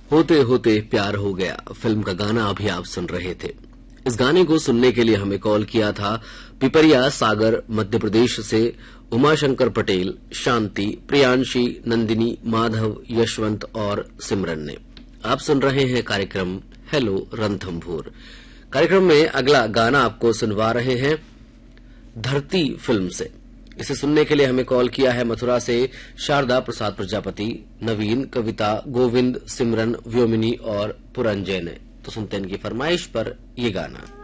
होते होते प्यार हो गया फिल्म का गाना अभी आप सुन रहे थे। इस गाने को सुनने के लिए हमें कॉल किया था पिपरिया सागर मध्य प्रदेश से उमाशंकर पटेल, शांति, प्रियांशी, नंदिनी, माधव, यशवंत और सिमरन ने। आप सुन रहे हैं कार्यक्रम हेलो रणथंभौर। कार्यक्रम में अगला गाना आपको सुनवा रहे हैं धरती फिल्म से। इसे सुनने के लिए हमें कॉल किया है मथुरा से शारदा प्रसाद प्रजापति, नवीन, कविता, गोविंद, सिमरन, व्योमिनी और पुरंजय ने। तो सुनते हैं इनकी फरमाइश पर ये गाना।